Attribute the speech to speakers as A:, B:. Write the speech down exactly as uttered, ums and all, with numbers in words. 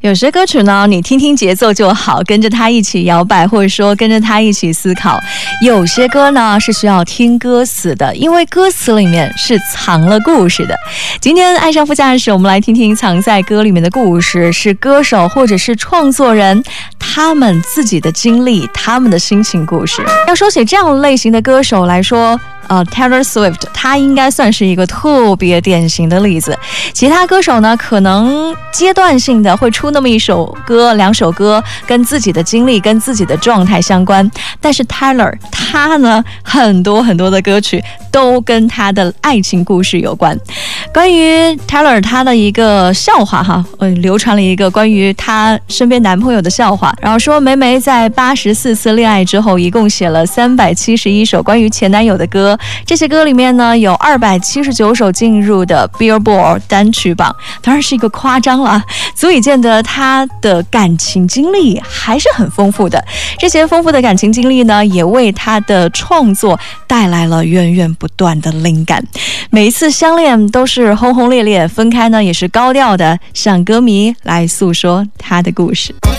A: 有些歌曲呢，你听听节奏就好，跟着它一起摇摆，或者说跟着它一起思考。有些歌呢是需要听歌词的，因为歌词里面是藏了故事的。今天爱上副驾驶，我们来听听藏在歌里面的故事，是歌手或者是创作人他们自己的经历，他们的心情故事。要说起这样类型的歌手来说，呃 Taylor Swift 他应该算是一个特别典型的例子。其他歌手呢，可能阶段性的会出那么一首歌两首歌，跟自己的经历跟自己的状态相关，但是 Taylor 他呢，很多很多的歌曲都跟他的爱情故事有关。关于 Taylor 他的一个笑话哈，呃，流传了一个关于他身边男朋友的笑话，然后说梅梅在八十四次恋爱之后，一共写了三百七十一首关于前男友的歌，这些歌里面呢，有二百七十九首进入的 Billboard 单曲榜，当然是一个夸张了，足以见得他的感情经历还是很丰富的。这些丰富的感情经历呢，也为他的创作带来了源源不断的灵感。每一次相恋都是轰轰烈烈，分开呢也是高调的，向歌迷来诉说他的故事。